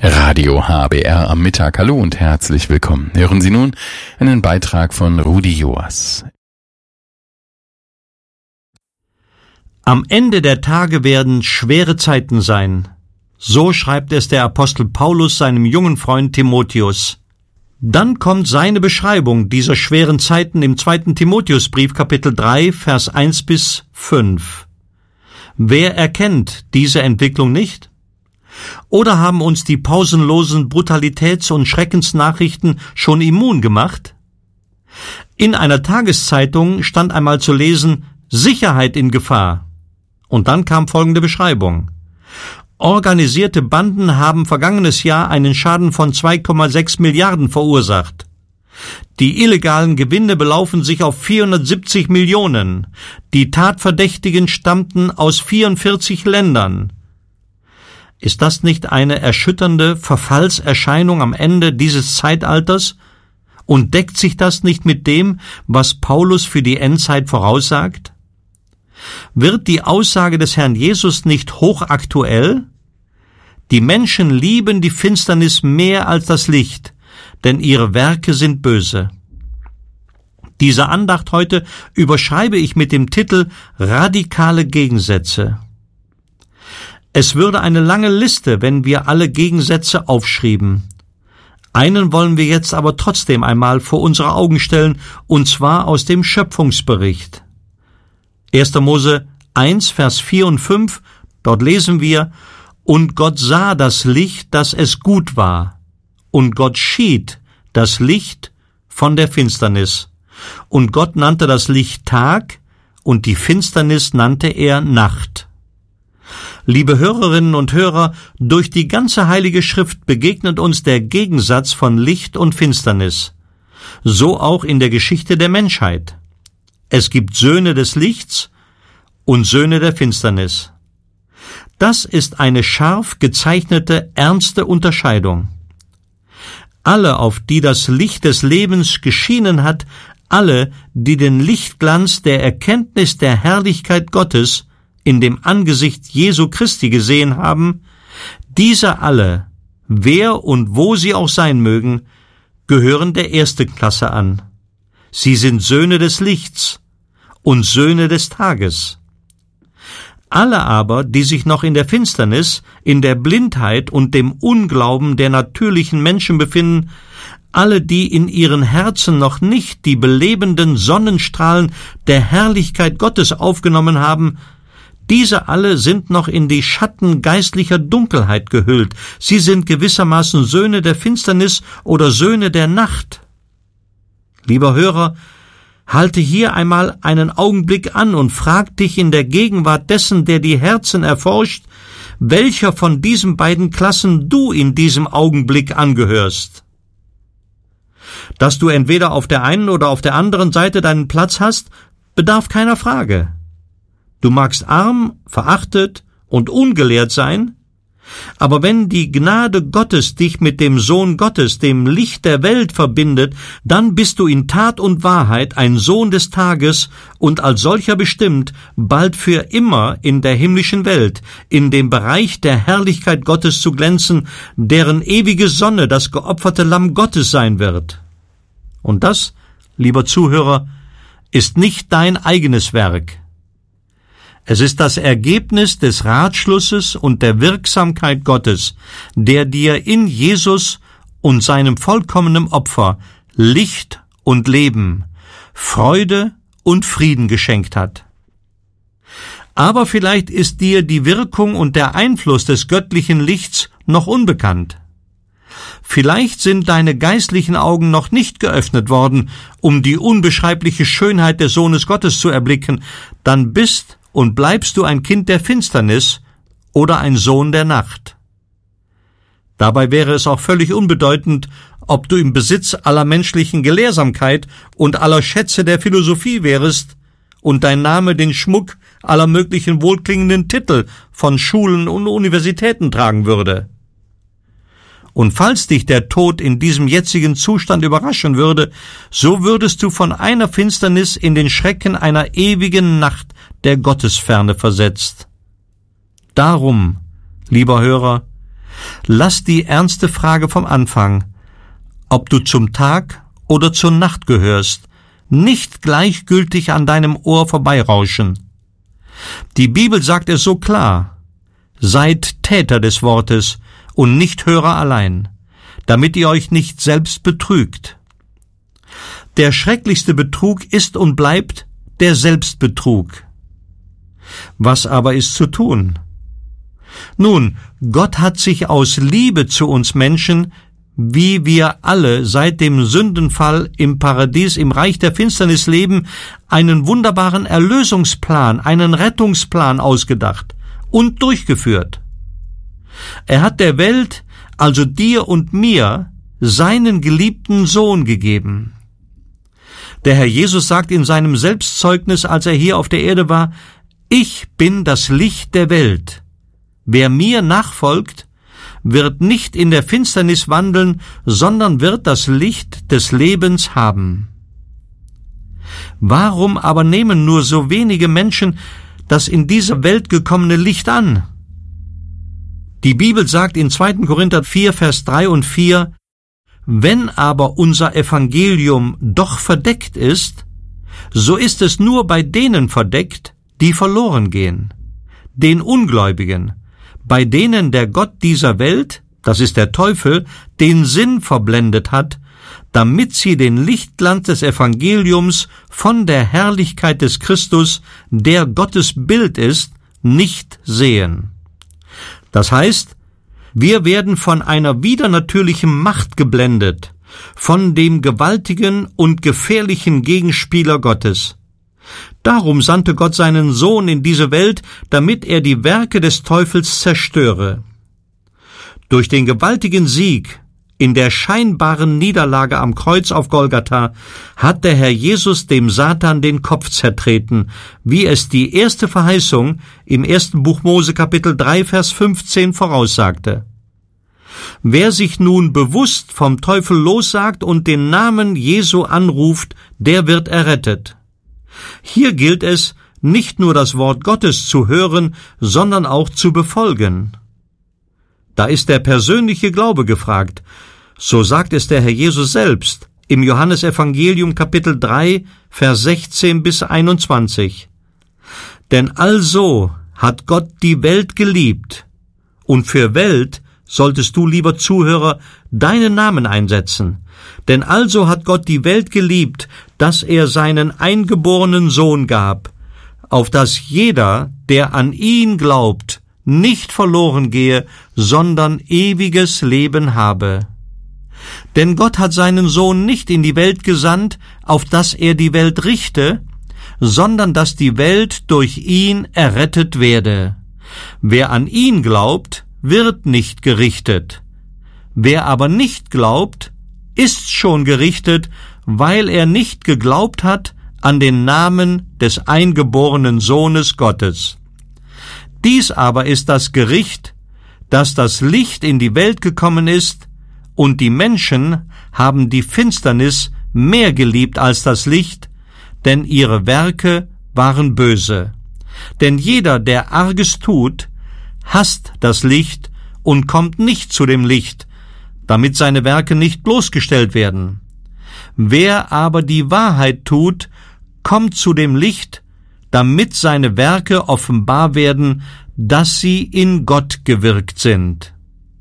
Radio HBR am Mittag. Hallo und herzlich willkommen. Hören Sie nun einen Beitrag von Rudi Joas. Am Ende der Tage werden schwere Zeiten sein. So schreibt es der Apostel Paulus seinem jungen Freund Timotheus. Dann kommt seine Beschreibung dieser schweren Zeiten im 2. Timotheusbrief, Kapitel 3, Vers 1 bis 5. Wer erkennt diese Entwicklung nicht? Oder haben uns die pausenlosen Brutalitäts- und Schreckensnachrichten schon immun gemacht? In einer Tageszeitung stand einmal zu lesen, Sicherheit in Gefahr. Und dann kam folgende Beschreibung. Organisierte Banden haben vergangenes Jahr einen Schaden von 2,6 Milliarden verursacht. Die illegalen Gewinne belaufen sich auf 470 Millionen. Die Tatverdächtigen stammten aus 44 Ländern. Ist das nicht eine erschütternde Verfallserscheinung am Ende dieses Zeitalters? Und deckt sich das nicht mit dem, was Paulus für die Endzeit voraussagt? Wird die Aussage des Herrn Jesus nicht hochaktuell? Die Menschen lieben die Finsternis mehr als das Licht, denn ihre Werke sind böse. Diese Andacht heute überschreibe ich mit dem Titel Radikale Gegensätze. Es würde eine lange Liste, wenn wir alle Gegensätze aufschrieben. Einen wollen wir jetzt aber trotzdem einmal vor unsere Augen stellen, und zwar aus dem Schöpfungsbericht. 1. Mose 1, Vers 4 und 5, dort lesen wir, und Gott sah das Licht, dass es gut war, und Gott schied das Licht von der Finsternis. Und Gott nannte das Licht Tag, und die Finsternis nannte er Nacht. Liebe Hörerinnen und Hörer, durch die ganze Heilige Schrift begegnet uns der Gegensatz von Licht und Finsternis. So auch in der Geschichte der Menschheit. Es gibt Söhne des Lichts und Söhne der Finsternis. Das ist eine scharf gezeichnete, ernste Unterscheidung. Alle, auf die das Licht des Lebens geschienen hat, alle, die den Lichtglanz der Erkenntnis der Herrlichkeit Gottes in dem Angesicht Jesu Christi gesehen haben, diese alle, wer und wo sie auch sein mögen, gehören der ersten Klasse an. Sie sind Söhne des Lichts und Söhne des Tages. Alle aber, die sich noch in der Finsternis, in der Blindheit und dem Unglauben der natürlichen Menschen befinden, alle, die in ihren Herzen noch nicht die belebenden Sonnenstrahlen der Herrlichkeit Gottes aufgenommen haben, diese alle sind noch in die Schatten geistlicher Dunkelheit gehüllt. Sie sind gewissermaßen Söhne der Finsternis oder Söhne der Nacht. Lieber Hörer, halte hier einmal einen Augenblick an und frag dich in der Gegenwart dessen, der die Herzen erforscht, welcher von diesen beiden Klassen du in diesem Augenblick angehörst. Dass du entweder auf der einen oder auf der anderen Seite deinen Platz hast, bedarf keiner Frage. Du magst arm, verachtet und ungelehrt sein, aber wenn die Gnade Gottes dich mit dem Sohn Gottes, dem Licht der Welt, verbindet, dann bist du in Tat und Wahrheit ein Sohn des Tages und als solcher bestimmt, bald für immer in der himmlischen Welt, in dem Bereich der Herrlichkeit Gottes zu glänzen, deren ewige Sonne das geopferte Lamm Gottes sein wird. Und das, lieber Zuhörer, ist nicht dein eigenes Werk. Es ist das Ergebnis des Ratschlusses und der Wirksamkeit Gottes, der dir in Jesus und seinem vollkommenen Opfer Licht und Leben, Freude und Frieden geschenkt hat. Aber vielleicht ist dir die Wirkung und der Einfluss des göttlichen Lichts noch unbekannt. Vielleicht sind deine geistlichen Augen noch nicht geöffnet worden, um die unbeschreibliche Schönheit des Sohnes Gottes zu erblicken, dann bist und bleibst du ein Kind der Finsternis oder ein Sohn der Nacht. Dabei wäre es auch völlig unbedeutend, ob du im Besitz aller menschlichen Gelehrsamkeit und aller Schätze der Philosophie wärest und dein Name den Schmuck aller möglichen wohlklingenden Titel von Schulen und Universitäten tragen würde. Und falls dich der Tod in diesem jetzigen Zustand überraschen würde, so würdest du von einer Finsternis in den Schrecken einer ewigen Nacht der Gottesferne versetzt. Darum, lieber Hörer, Lass die ernste Frage vom Anfang, ob du zum Tag oder zur Nacht gehörst, nicht gleichgültig an deinem Ohr vorbeirauschen. Die Bibel sagt es so klar: Seid Täter des Wortes und nicht Hörer allein, damit ihr euch nicht selbst betrügt. Der schrecklichste Betrug ist und bleibt der Selbstbetrug. Was aber ist zu tun? Nun, Gott hat sich aus Liebe zu uns Menschen, wie wir alle seit dem Sündenfall im Paradies, im Reich der Finsternis leben, einen wunderbaren Erlösungsplan, einen Rettungsplan ausgedacht und durchgeführt. Er hat der Welt, also dir und mir, seinen geliebten Sohn gegeben. Der Herr Jesus sagt in seinem Selbstzeugnis, als er hier auf der Erde war: Ich bin das Licht der Welt. Wer mir nachfolgt, wird nicht in der Finsternis wandeln, sondern wird das Licht des Lebens haben. Warum aber nehmen nur so wenige Menschen das in diese Welt gekommene Licht an? Die Bibel sagt in 2. Korinther 4, Vers 3 und 4: Wenn aber unser Evangelium doch verdeckt ist, so ist es nur bei denen verdeckt, die verloren gehen, den Ungläubigen, bei denen der Gott dieser Welt, das ist der Teufel, den Sinn verblendet hat, damit sie den Lichtglanz des Evangeliums von der Herrlichkeit des Christus, der Gottes Bild ist, nicht sehen. Das heißt, wir werden von einer widernatürlichen Macht geblendet, von dem gewaltigen und gefährlichen Gegenspieler Gottes. Darum sandte Gott seinen Sohn in diese Welt, damit er die Werke des Teufels zerstöre. Durch den gewaltigen Sieg in der scheinbaren Niederlage am Kreuz auf Golgatha hat der Herr Jesus dem Satan den Kopf zertreten, wie es die erste Verheißung im 1. Buch Mose Kapitel 3, Vers 15 voraussagte. Wer sich nun bewusst vom Teufel lossagt und den Namen Jesu anruft, der wird errettet. Hier gilt es, nicht nur das Wort Gottes zu hören, sondern auch zu befolgen. Da ist der persönliche Glaube gefragt. So sagt es der Herr Jesus selbst im Johannesevangelium Kapitel 3, Vers 16 bis 21. Denn also hat Gott die Welt geliebt, und für Welt solltest du, lieber Zuhörer, deinen Namen einsetzen. Denn also hat Gott die Welt geliebt, dass er seinen eingeborenen Sohn gab, auf dass jeder, der an ihn glaubt, nicht verloren gehe, sondern ewiges Leben habe. Denn Gott hat seinen Sohn nicht in die Welt gesandt, auf dass er die Welt richte, sondern dass die Welt durch ihn errettet werde. Wer an ihn glaubt, wird nicht gerichtet. Wer aber nicht glaubt, ist schon gerichtet, weil er nicht geglaubt hat an den Namen des eingeborenen Sohnes Gottes. Dies aber ist das Gericht, dass das Licht in die Welt gekommen ist, und die Menschen haben die Finsternis mehr geliebt als das Licht, denn ihre Werke waren böse. Denn jeder, der Arges tut, hasst das Licht und kommt nicht zu dem Licht, damit seine Werke nicht bloßgestellt werden. Wer aber die Wahrheit tut, kommt zu dem Licht, damit seine Werke offenbar werden, dass sie in Gott gewirkt sind.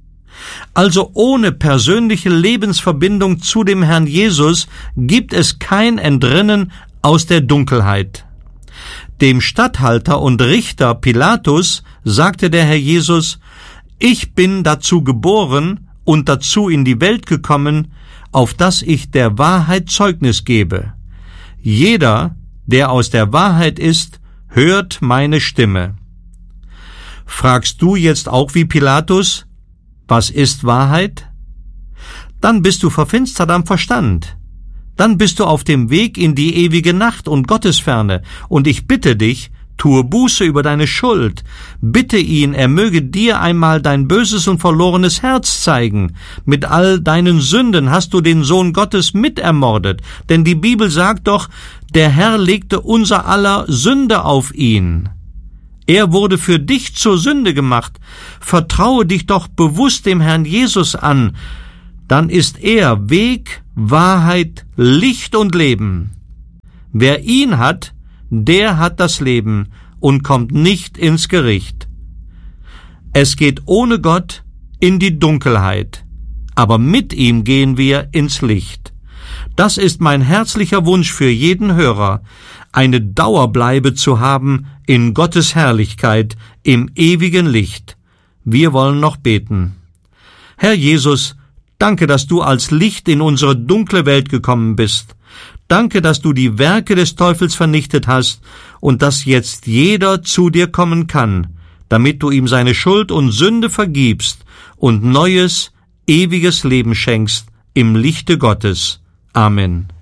Also ohne persönliche Lebensverbindung zu dem Herrn Jesus gibt es kein Entrinnen aus der Dunkelheit. Dem Statthalter und Richter Pilatus sagte der Herr Jesus: Ich bin dazu geboren und dazu in die Welt gekommen, auf dass ich der Wahrheit Zeugnis gebe. Jeder, der aus der Wahrheit ist, hört meine Stimme. Fragst du jetzt auch wie Pilatus: Was ist Wahrheit? Dann bist du verfinstert am Verstand. Dann bist du auf dem Weg in die ewige Nacht und Gottesferne. Und ich bitte dich, tue Buße über deine Schuld. Bitte ihn, er möge dir einmal dein böses und verlorenes Herz zeigen. Mit all deinen Sünden hast du den Sohn Gottes mitermordet. Denn die Bibel sagt doch, der Herr legte unser aller Sünde auf ihn. Er wurde für dich zur Sünde gemacht. Vertraue dich doch bewusst dem Herrn Jesus an. Dann ist er Weg, Wahrheit, Licht und Leben. Wer ihn hat, der hat das Leben und kommt nicht ins Gericht. Es geht ohne Gott in die Dunkelheit, aber mit ihm gehen wir ins Licht. Das ist mein herzlicher Wunsch für jeden Hörer, eine Dauerbleibe zu haben in Gottes Herrlichkeit, im ewigen Licht. Wir wollen noch beten. Herr Jesus, danke, dass du als Licht in unsere dunkle Welt gekommen bist. Danke, dass du die Werke des Teufels vernichtet hast und dass jetzt jeder zu dir kommen kann, damit du ihm seine Schuld und Sünde vergibst und neues, ewiges Leben schenkst im Lichte Gottes. Amen.